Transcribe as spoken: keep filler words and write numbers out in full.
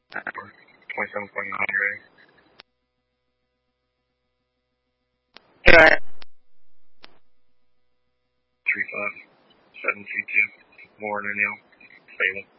twenty-seven point nine rating. Yeah. three five seven two two. More than you. Stable.